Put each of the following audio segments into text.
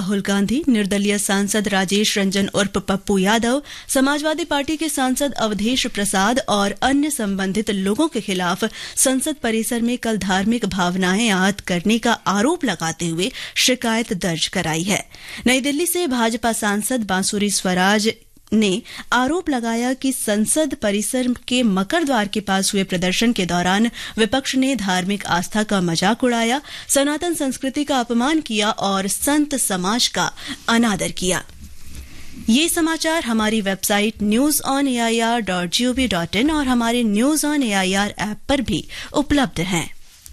राहुल गांधी, निर्दलीय सांसद राजेश रंजन उर्फ पप्पू यादव, समाजवादी पार्टी के सांसद अवधेश प्रसाद और अन्य संबंधित लोगों के खिलाफ संसद परिसर में कल धार्मिक भावनाएं आहत करने का आरोप लगाते हुए शिकायत दर्ज कराई है। नई दिल्ली से भाजपा सांसद बांसुरी स्वराज ने आरोप लगाया कि संसद परिसर के मकर द्वार के पास हुए प्रदर्शन के दौरान विपक्ष ने धार्मिक आस्था का मजाक उड़ाया, सनातन संस्कृति का अपमान किया और संत समाज का अनादर किया। ये समाचार हमारी वेबसाइट newsonair.gov.in और हमारे न्यूज ऑन एआईआर ऐप पर भी उपलब्ध हैं।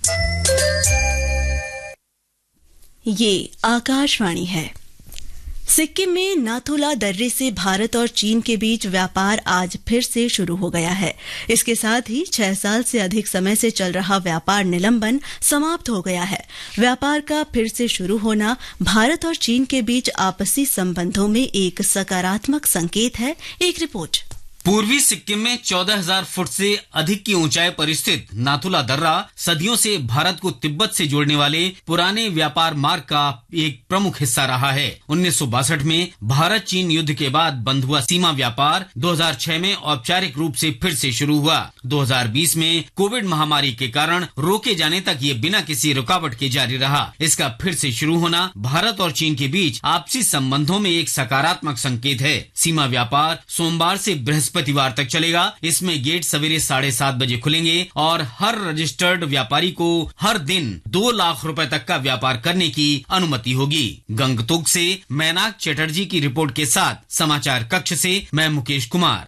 ये आकाशवाणी है। सिक्किम में नाथुला दर्रे से भारत और चीन के बीच व्यापार आज फिर से शुरू हो गया है। इसके साथ ही 6 साल से अधिक समय से चल रहा व्यापार निलंबन समाप्त हो गया है। व्यापार का फिर से शुरू होना भारत और चीन के बीच आपसी संबंधों में एक सकारात्मक संकेत है। एक रिपोर्ट। पूर्वी सिक्किम में 14,000 फुट से अधिक की ऊंचाई पर स्थित नाथुला दर्रा सदियों से भारत को तिब्बत से जोड़ने वाले पुराने व्यापार मार्ग का एक प्रमुख हिस्सा रहा है। 1962 में भारत चीन युद्ध के बाद बंद हुआ सीमा व्यापार 2006 में औपचारिक रूप से फिर से शुरू हुआ। 2020 में कोविड महामारी के कारण रोके जाने तक ये बिना किसी रुकावट के जारी रहा। इसका फिर से शुरू होना भारत और चीन के बीच आपसी संबंधों में एक सकारात्मक संकेत है। सीमा व्यापार सोमवार से बृहस्पतिवार तक चलेगा। इसमें गेट सवेरे 7:30 बजे खुलेंगे और हर रजिस्टर्ड व्यापारी को हर दिन 2 लाख रुपए तक का व्यापार करने की अनुमति होगी। गंगतोक से मैनाक चटर्जी की रिपोर्ट के साथ समाचार कक्ष से मैं मुकेश कुमार।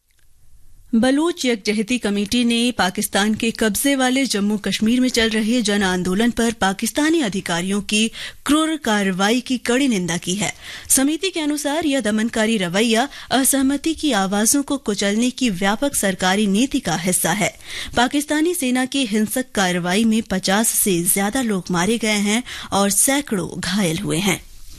बलूच यकजहती कमेटी ने पाकिस्तान के कब्जे वाले जम्मू कश्मीर में चल रहे जन आंदोलन पर पाकिस्तानी अधिकारियों की क्रूर कार्रवाई की कड़ी निंदा की है। समिति के अनुसार यह दमनकारी रवैया असहमति की आवाजों को कुचलने की व्यापक सरकारी नीति का हिस्सा है। पाकिस्तानी सेना की हिंसक कार्रवाई में 50 से ज्यादा लोग मारे गए हैं और सैकड़ों घायल हुए हैं।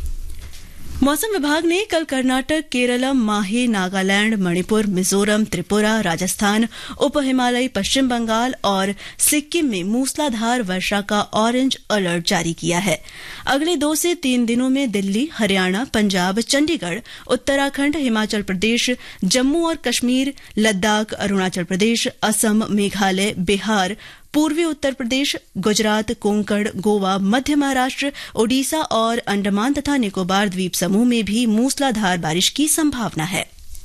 मौसम विभाग ने कल कर्नाटक, केरलम, माहे, नागालैंड, मणिपुर, मिजोरम, त्रिपुरा, राजस्थान, उप हिमालयी पश्चिम बंगाल और सिक्किम में मूसलाधार वर्षा का ऑरेंज अलर्ट जारी किया है। अगले 2 से 3 दिनों में दिल्ली, हरियाणा, पंजाब, चंडीगढ़, उत्तराखंड, हिमाचल प्रदेश, जम्मू और कश्मीर, लद्दाख, अरुणाचल प्रदेश, असम, मेघालय, बिहार, पूर्वी उत्तर प्रदेश, गुजरात, कोंकण, गोवा, मध्य महाराष्ट्र, ओडिशा और अंडमान तथा निकोबार द्वीप समूह में भी मूसलाधार बारिश की संभावना है।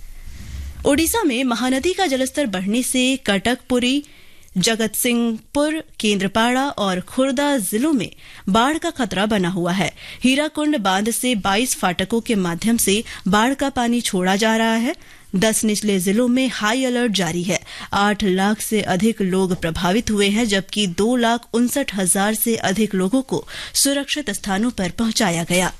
ओडिशा में महानदी का जलस्तर बढ़ने से कटकपुरी, जगतसिंहपुर, केंद्रपाड़ा और खुर्दा जिलों में बाढ़ का खतरा बना हुआ है। हीराकुंड बांध से 22 फाटकों के माध्यम से बाढ़ का पानी छोड़ा जा रहा है। 10 निचले जिलों में हाई अलर्ट जारी है। 8 लाख से अधिक लोग प्रभावित हुए हैं, जबकि 2,59,000 से अधिक लोगों को सुरक्षित स्थानों पर पहुंचाया गया।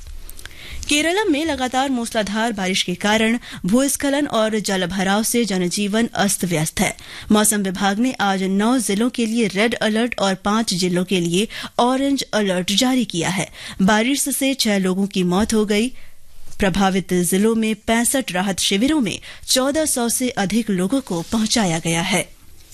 केरलम में लगातार मूसलाधार बारिश के कारण भूस्खलन और जलभराव से जनजीवन अस्त व्यस्त है। मौसम विभाग ने आज 9 जिलों के लिए रेड अलर्ट और 5 जिलों के लिए ऑरेंज अलर्ट जारी किया है। बारिश से 6 लोगों की मौत हो गई। प्रभावित जिलों में 65 राहत शिविरों में 1400 से अधिक लोगों को पहुंचाया गया है।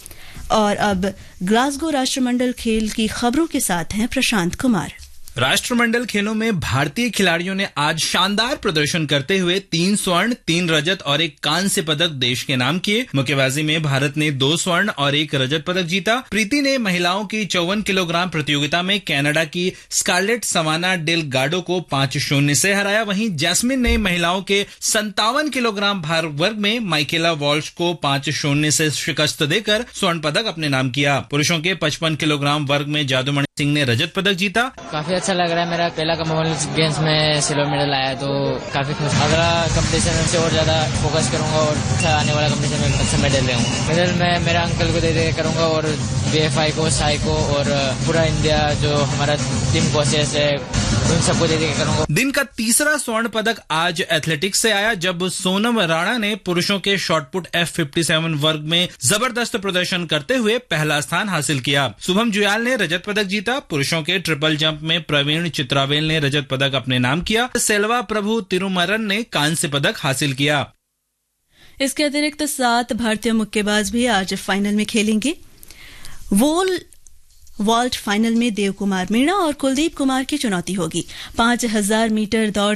और अब ग्लासगो राष्ट्रमंडल खेल की खबरों के साथ हैं प्रशांत कुमार। राष्ट्रमंडल खेलों में भारतीय खिलाड़ियों ने आज शानदार प्रदर्शन करते हुए 3 स्वर्ण, 3 रजत और 1 कांस्य पदक देश के नाम किए। मुक्केबाजी में भारत ने 2 स्वर्ण और 1 रजत पदक जीता। प्रीति ने महिलाओं की 54 किलोग्राम प्रतियोगिता में कनाडा की स्कारलेट सवाना डेल गाडो को 5-0 से हराया। वहीं जैस्मिन ने महिलाओं के 57 किलोग्राम भार वर्ग में माइकेला वॉल्श को 5-0 से शिकस्त देकर स्वर्ण पदक अपने नाम किया। पुरुषों के 55 किलोग्राम वर्ग में जादूमणि सिंह ने रजत पदक जीता। काफी अच्छा लग रहा है। मेरा पहला कॉमनवेल्थ गेम्स में सिल्वर मेडल आया तो काफी खुश। अगला कंपटीशन में से और ज्यादा फोकस करूंगा और अच्छा आने वाला कंपटीशन में अच्छा मेडल लेऊंगा। मेडल मैं मेरा अंकल को दे करूंगा और बीएफआई को, साई को और पूरा इंडिया जो हमारा टीम कोचेस है उन सबको दे करूंगा। दिन का तीसरा स्वर्ण पदक आज एथलेटिक्स से आया, जब सोनम राणा ने पुरुषों के शॉटपुट F57 वर्ग में जबरदस्त प्रदर्शन करते हुए पहला स्थान हासिल किया। शुभम जुयाल ने रजत पदक जीता। पुरुषों के ट्रिपल जंप में प्रवीण चित्रावेल ने रजत पदक अपने नाम किया। सेल्वा प्रभु तिरुमरन ने कांस्य पदक हासिल किया। इसके अतिरिक्त 7 भारतीय मुक्केबाज भी आज फाइनल में खेलेंगे। वॉल्ट फाइनल में देव कुमार मीणा और कुलदीप कुमार की चुनौती होगी। 5000 मीटर दौड़